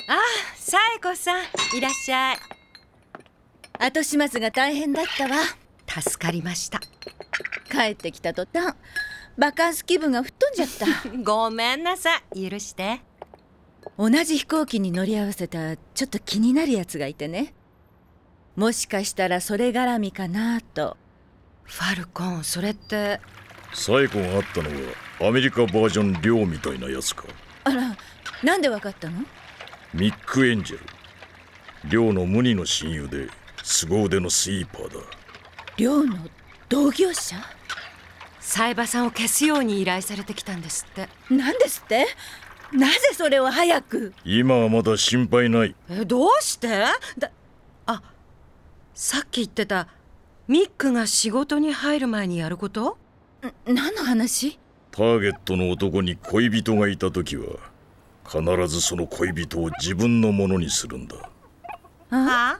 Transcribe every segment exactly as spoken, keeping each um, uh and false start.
あ、紗栄子さん、いらっしゃい。 後始末が大変だったわ。 助かりました。 帰ってきた途端バカンス気分が吹っ飛んじゃったごめんなさい、許して。 同じ飛行機に乗り合わせたちょっと気になるやつがいてね。もしかしたらそれ絡みかなと。 ファルコン、それって。 紗栄子があったのはアメリカバージョンリョウみたいなやつか。 あら、なんでわかったの？ ミック・エンジェル、リョウの無二の親友で凄腕のスイーパーだ。 リョウの同業者？ 冴羽さんを消すように依頼されてきたんですって。 なんですって？なぜそれを早く？ 今はまだ心配ない。 え、どうしてだ。あ、さっき言ってたミックが仕事に入る前にやること？ 何の話？ ターゲットの男に恋人がいた時は必ずその恋人を自分のものにするんだ。 はあ？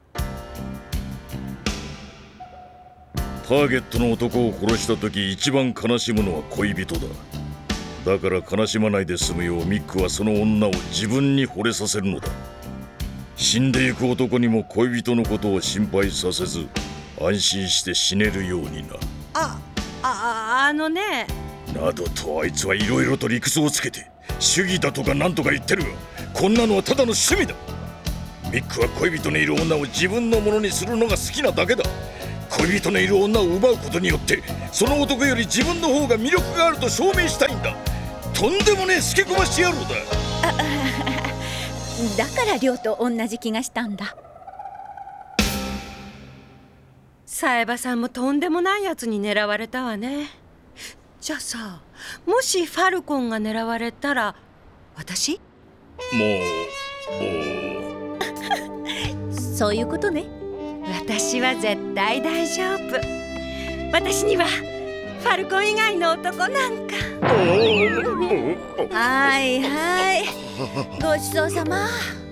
ターゲットの男を殺した時一番悲しむのは恋人だ。だから悲しまないで済むようミックはその女を自分に惚れさせるのだ。死んでいく男にも恋人のことを心配させず安心して死ねるようにな。 あ、あ、あのね。 などとあいつはいろいろと理屈をつけて主義だとか何とか言ってるが、こんなのはただの趣味だ。ミックは恋人のいる女を自分のものにするのが好きなだけだ。恋人のいる女を奪うことによってその男より自分の方が魅力があると証明したいんだ。とんでもねえスケコマし野郎だ。 あだからリョウと同じ気がしたんだ。 冴羽さんもとんでもないやつに狙われたわね。じゃあさ、もしファルコンが狙われたら私？ もうそういうことね。 私は絶対大丈夫。私にはファルコン以外の男なんか。 はいはい、ごちそうさま。